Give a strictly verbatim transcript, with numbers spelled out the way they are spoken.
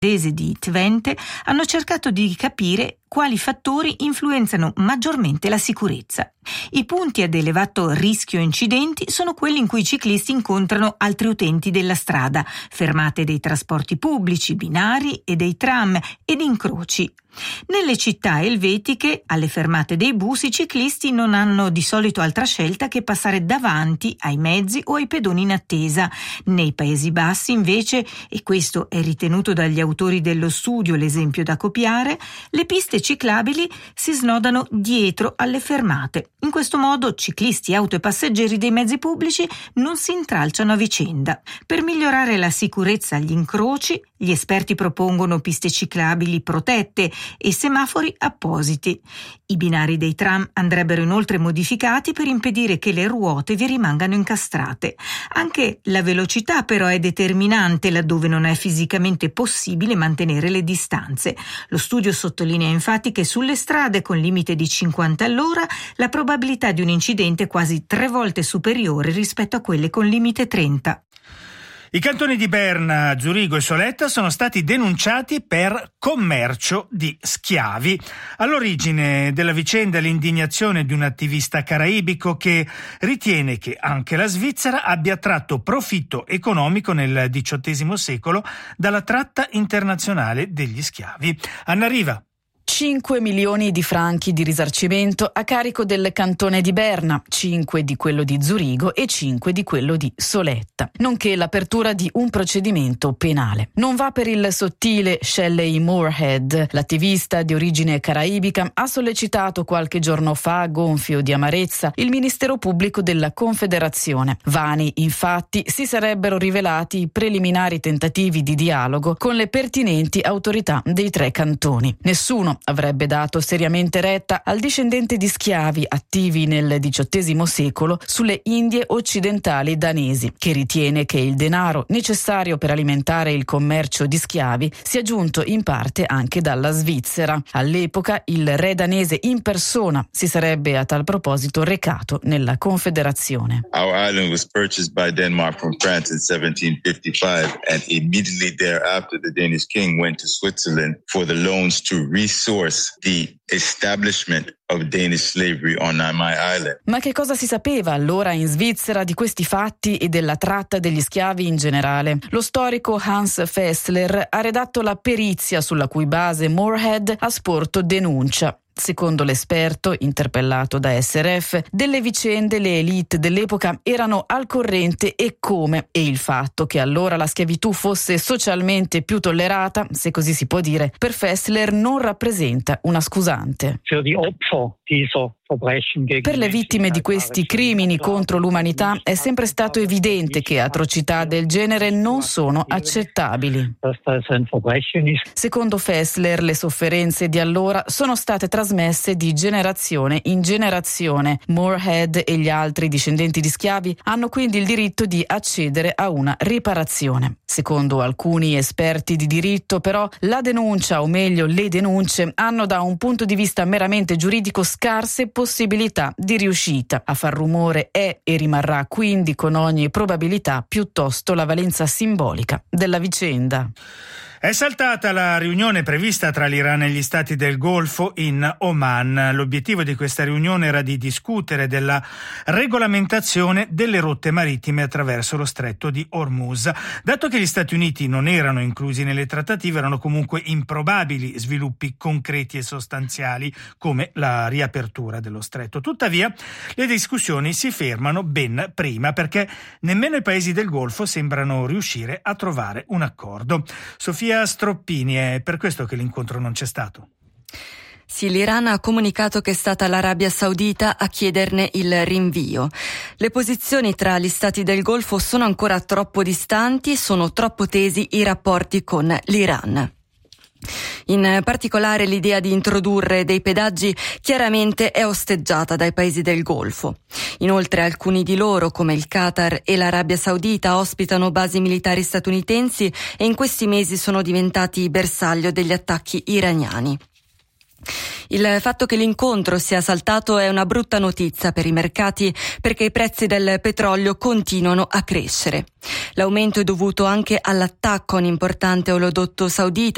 di Twente hanno cercato di capire quali fattori influenzano maggiormente la sicurezza. I punti ad elevato rischio incidenti sono quelli in cui i ciclisti incontrano altri utenti della strada, fermate dei trasporti pubblici, binari e dei tram ed incroci. Nelle città elvetiche, alle fermate dei bus, i ciclisti non hanno di solito altra scelta che passare davanti ai mezzi o ai pedoni in attesa. Nei Paesi Bassi, invece, e questo è ritenuto dagli autori dello studio l'esempio da copiare, le piste ciclabili si snodano dietro alle fermate. In questo modo ciclisti, auto e passeggeri dei mezzi pubblici non si intralciano a vicenda. Per migliorare la sicurezza agli incroci, gli esperti propongono piste ciclabili protette e semafori appositi. I binari dei tram andrebbero inoltre modificati per impedire che le ruote vi rimangano incastrate. Anche la velocità però è determinante laddove non è fisicamente possibile mantenere le distanze. Lo studio sottolinea infatti che sulle strade con limite di cinquanta all'ora la probabilità di un incidente è quasi tre volte superiore rispetto a quelle con limite trenta. I cantoni di Berna, Zurigo e Soletta sono stati denunciati per commercio di schiavi. All'origine della vicenda è l'indignazione di un attivista caraibico che ritiene che anche la Svizzera abbia tratto profitto economico nel diciottesimo secolo dalla tratta internazionale degli schiavi. Anna Riva. cinque milioni di franchi di risarcimento a carico del cantone di Berna, cinque di quello di Zurigo e cinque di quello di Soletta, nonché l'apertura di un procedimento penale. Non va per il sottile Shelley Moorhead. L'attivista di origine caraibica ha sollecitato qualche giorno fa, gonfio di amarezza, il Ministero Pubblico della Confederazione. Vani, infatti, si sarebbero rivelati i preliminari tentativi di dialogo con le pertinenti autorità dei tre cantoni. Nessuno avrebbe dato seriamente retta al discendente di schiavi attivi nel diciottesimo secolo sulle Indie occidentali danesi, che ritiene che il denaro necessario per alimentare il commercio di schiavi sia giunto in parte anche dalla Svizzera. All'epoca il re danese in persona si sarebbe a tal proposito recato nella Confederazione. Our island was purchased by Denmark from France in seventeen fifty-five, and immediately thereafter the Danish king went to Switzerland for the loans to resource the establishment of Danish slavery on my island. Ma che cosa si sapeva allora in Svizzera di questi fatti e della tratta degli schiavi in generale? Lo storico Hans Fessler ha redatto la perizia sulla cui base Moorhead ha sporto denuncia. Secondo l'esperto, interpellato da S R F, delle vicende le élite dell'epoca erano al corrente e come, e il fatto che allora la schiavitù fosse socialmente più tollerata, se così si può dire, per Fessler non rappresenta una scusante. Per le vittime di questi crimini contro l'umanità è sempre stato evidente che atrocità del genere non sono accettabili. Secondo Fessler, le sofferenze di allora sono state trasmesse di generazione in generazione. Moorhead e gli altri discendenti di schiavi hanno quindi il diritto di accedere a una riparazione. Secondo alcuni esperti di diritto, però, la denuncia, o meglio le denunce, hanno da un punto di vista meramente giuridico scarse possibilità di riuscita. A far rumore è e rimarrà quindi con ogni probabilità piuttosto la valenza simbolica della vicenda. È saltata la riunione prevista tra l'Iran e gli stati del Golfo in Oman. L'obiettivo di questa riunione era di discutere della regolamentazione delle rotte marittime attraverso lo stretto di Hormuz. Dato che gli Stati Uniti non erano inclusi nelle trattative, erano comunque improbabili sviluppi concreti e sostanziali come la riapertura dello stretto. Tuttavia, le discussioni si fermano ben prima perché nemmeno i paesi del Golfo sembrano riuscire a trovare un accordo. Sofia Stroppini, è per questo che l'incontro non c'è stato. Sì, l'Iran ha comunicato che è stata l'Arabia Saudita a chiederne il rinvio. Le posizioni tra gli stati del Golfo sono ancora troppo distanti e sono troppo tesi i rapporti con l'Iran. In particolare l'idea di introdurre dei pedaggi chiaramente è osteggiata dai paesi del Golfo. Inoltre alcuni di loro, come il Qatar e l'Arabia Saudita, ospitano basi militari statunitensi e in questi mesi sono diventati bersaglio degli attacchi iraniani. Il fatto che l'incontro sia saltato è una brutta notizia per i mercati perché i prezzi del petrolio continuano a crescere. L'aumento è dovuto anche all'attacco a un importante oleodotto saudita